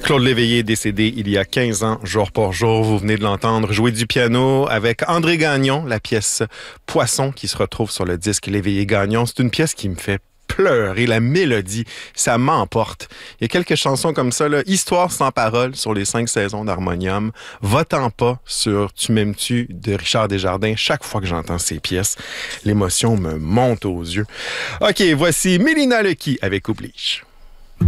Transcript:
Claude Léveillé, décédé il y a 15 ans, jour pour jour. Vous venez de l'entendre jouer du piano avec André Gagnon, la pièce Poisson qui se retrouve sur le disque Léveillé Gagnon. C'est une pièce qui me fait pleurer. La mélodie, ça m'emporte. Il y a quelques chansons comme ça, là. Histoire sans parole sur les 5 saisons d'Harmonium. Va-t'en pas sur Tu m'aimes-tu de Richard Desjardins. Chaque fois que j'entends ces pièces, l'émotion me monte aux yeux. OK, voici Mélina Lecky avec Oblige.